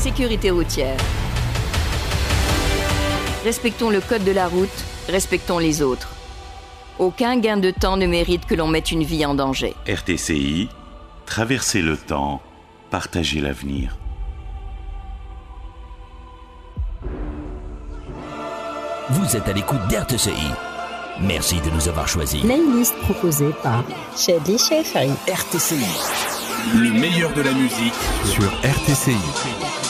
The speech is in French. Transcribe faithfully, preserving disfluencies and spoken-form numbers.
Sécurité routière. Respectons le code de la route, respectons les autres. Aucun gain de temps ne mérite que l'on mette une vie en danger. R T C I, traversez le temps, partagez l'avenir. Vous êtes à l'écoute d'R T C I. Merci de nous avoir choisis. Playlist proposée par Shady Shefari. R T C I. Le meilleur de la musique sur R T C I.